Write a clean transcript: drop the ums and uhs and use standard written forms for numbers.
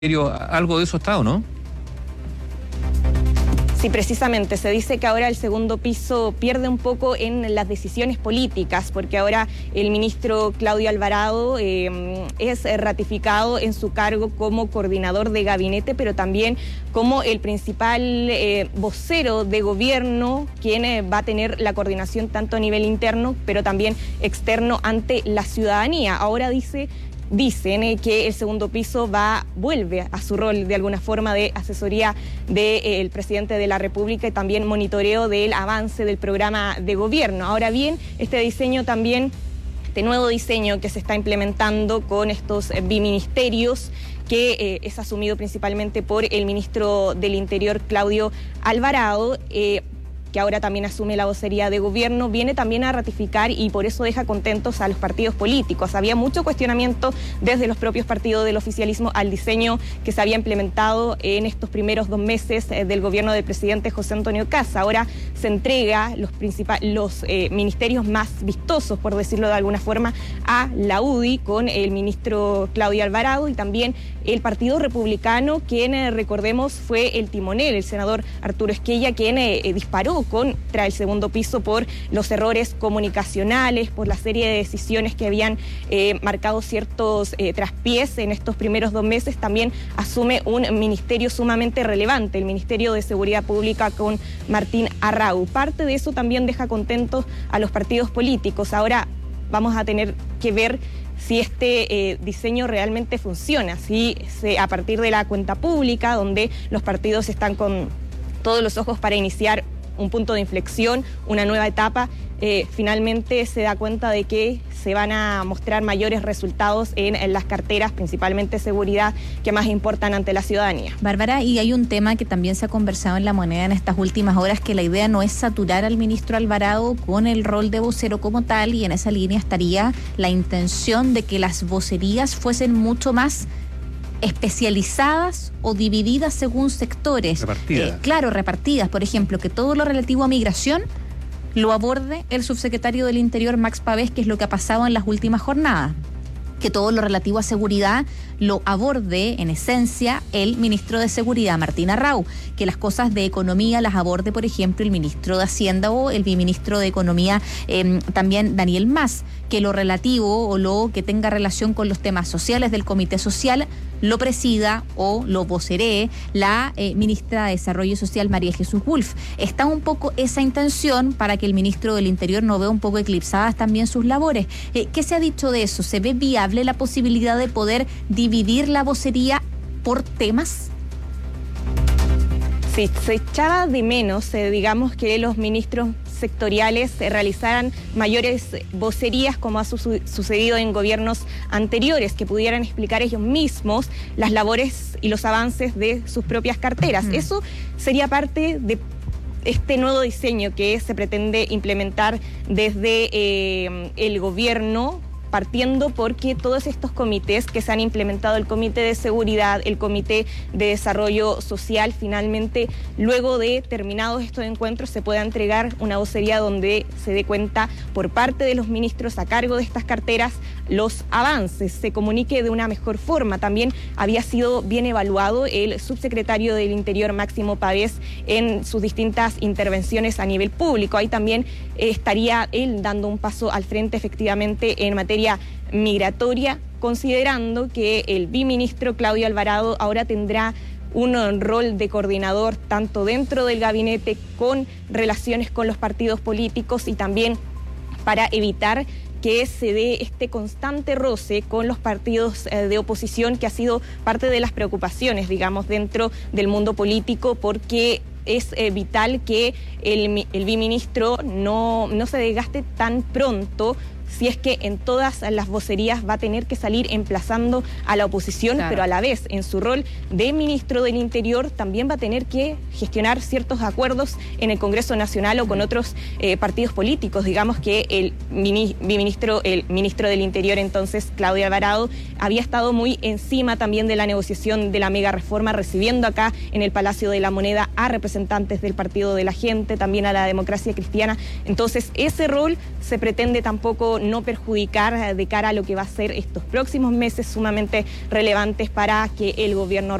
algo de eso está, ¿o no? Sí, precisamente, se dice que ahora el segundo piso pierde un poco en las decisiones políticas, porque ahora el ministro Claudio Alvarado es ratificado en su cargo como coordinador de gabinete, pero también como el principal vocero de gobierno, quien va a tener la coordinación tanto a nivel interno, pero también externo ante la ciudadanía. Ahora dicen que el segundo piso vuelve a su rol de alguna forma de asesoría del presidente de la República y también monitoreo del avance del programa de gobierno. Ahora bien, este nuevo diseño que se está implementando con estos biministerios, que es asumido principalmente por el ministro del Interior, Claudio Alvarado, que ahora también asume la vocería de gobierno, viene también a ratificar y por eso deja contentos a los partidos políticos. Había mucho cuestionamiento desde los propios partidos del oficialismo al diseño que se había implementado en estos primeros 2 meses del gobierno del presidente José Antonio Kast. Ahora se entrega los ministerios más vistosos, por decirlo de alguna forma, a la UDI con el ministro Claudio Alvarado y también el Partido Republicano, quien recordemos fue el timonel, el senador Arturo Esquella, quien disparó contra el segundo piso por los errores comunicacionales, por la serie de decisiones que habían marcado ciertos traspiés en estos primeros 2 meses. También asume un ministerio sumamente relevante, el Ministerio de Seguridad Pública con Martín Arrau. Parte de eso también deja contentos a los partidos políticos. Ahora vamos a tener que ver si este diseño realmente funciona, si a partir de la cuenta pública, donde los partidos están con todos los ojos para iniciar un punto de inflexión, una nueva etapa, finalmente se da cuenta de que se van a mostrar mayores resultados en las carteras, principalmente seguridad, que más importan ante la ciudadanía. Bárbara, y hay un tema que también se ha conversado en La Moneda en estas últimas horas, que la idea no es saturar al ministro Alvarado con el rol de vocero como tal, y en esa línea estaría la intención de que las vocerías fuesen mucho más especializadas o divididas según sectores. Repartidas. Claro, repartidas. Por ejemplo, que todo lo relativo a migración lo aborde el subsecretario del Interior, Max Pavés, que es lo que ha pasado en las últimas jornadas. Que todo lo relativo a seguridad lo aborde, en esencia, el ministro de Seguridad, Martín Arrau. Que las cosas de economía las aborde, por ejemplo, el ministro de Hacienda o el viceministro de Economía, también Daniel Mas. Que lo relativo o lo que tenga relación con los temas sociales del Comité Social lo presida o lo voceree la ministra de Desarrollo Social, María Jesús Wolf. Está un poco esa intención para que el ministro del Interior no vea un poco eclipsadas también sus labores. ¿Qué se ha dicho de eso? ¿Se ve viable la posibilidad de poder dividir la vocería por temas? Sí, se echaba de menos, digamos, que los ministros sectoriales realizaran mayores vocerías, como ha sucedido en gobiernos anteriores, que pudieran explicar ellos mismos las labores y los avances de sus propias carteras. Eso sería parte de este nuevo diseño que se pretende implementar desde el gobierno, partiendo porque todos estos comités que se han implementado, el Comité de Seguridad, el Comité de Desarrollo Social, finalmente, luego de terminados estos encuentros, se pueda entregar una vocería donde se dé cuenta por parte de los ministros a cargo de estas carteras los avances, se comunique de una mejor forma. También había sido bien evaluado el subsecretario del Interior, Máximo Pavés, en sus distintas intervenciones a nivel público. Ahí también estaría él dando un paso al frente efectivamente en materia migratoria, considerando que el viceministro Claudio Alvarado ahora tendrá un rol de coordinador tanto dentro del gabinete con relaciones con los partidos políticos y también para evitar que se dé este constante roce con los partidos de oposición, que ha sido parte de las preocupaciones, digamos, dentro del mundo político, porque es vital que el viceministro no se desgaste tan pronto, si es que en todas las vocerías va a tener que salir emplazando a la oposición, claro, pero a la vez, en su rol de ministro del Interior, también va a tener que gestionar ciertos acuerdos en el Congreso Nacional o con otros partidos políticos. Digamos que el ministro del Interior, entonces, Claudio Alvarado, había estado muy encima también de la negociación de la mega reforma, recibiendo acá en el Palacio de la Moneda a representantes del Partido de la Gente, también a la Democracia Cristiana. Entonces, ese rol se pretende tampoco no perjudicar de cara a lo que va a ser estos próximos meses sumamente relevantes para que el gobierno